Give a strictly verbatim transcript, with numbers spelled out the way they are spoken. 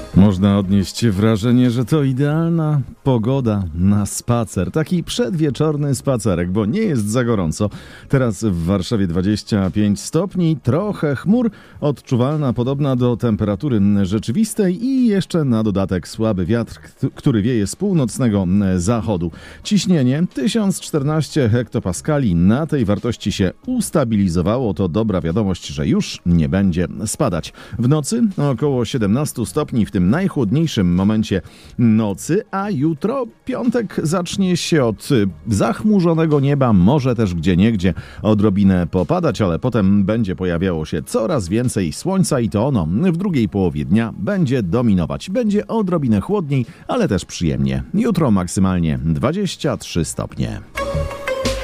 Można odnieść wrażenie, że to idealna pogoda na spacer. Taki przedwieczorny spacerek, bo nie jest za gorąco. Teraz w Warszawie dwadzieścia pięć stopni, trochę chmur, odczuwalna podobna do temperatury rzeczywistej i jeszcze na dodatek słaby wiatr, który wieje z północnego zachodu. Ciśnienie tysiąc czternaście hektopaskali. Na tej wartości się ustabilizowało. To dobra wiadomość, że już nie będzie spadać. W nocy około siedemnaście stopni w tym najchłodniejszym momencie nocy, a jutro piątek zacznie się od zachmurzonego nieba, może też gdzieniegdzie odrobinę popadać, ale potem będzie pojawiało się coraz więcej słońca i to ono w drugiej połowie dnia będzie dominować. Będzie odrobinę chłodniej, ale też przyjemnie. Jutro maksymalnie dwadzieścia trzy stopnie.